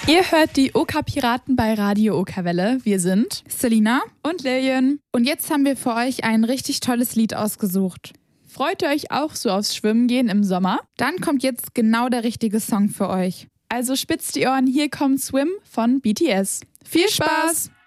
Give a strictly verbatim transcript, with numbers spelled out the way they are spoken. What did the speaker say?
Ihr hört die Oka-Piraten bei Radio Oka-Welle. Wir sind Selina und Lillian. Und jetzt haben wir für euch ein richtig tolles Lied ausgesucht. Freut ihr euch auch so aufs Schwimmen gehen im Sommer? Dann kommt jetzt genau der richtige Song für euch. Also spitzt die Ohren, hier kommt Swim von B T S. Viel Spaß!